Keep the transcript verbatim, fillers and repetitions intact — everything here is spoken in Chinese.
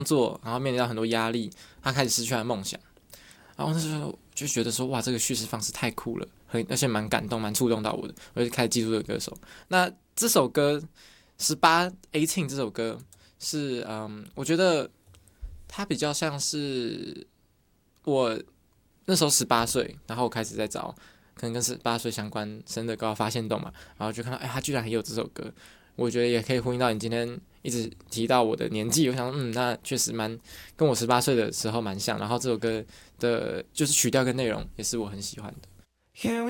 作，然后面临到很多压力，他开始失去他的梦想。然后那时候就觉得说，哇，这个叙事方式太酷了，很而且蛮感动，蛮触动到我的，我就开始记住这个歌手。那这首歌十八 eighteen 这首歌是嗯，我觉得它比较像是我那时候十八岁，然后我开始在找可能跟十八岁相关生日歌发现动嘛，然后就看到哎，他居然还有这首歌，我觉得也可以呼应到你今天一直提到我的年纪，我想嗯，那确实蛮跟我十八岁的时候蛮像，然后这首歌的就是曲调跟内容也是我很喜欢的。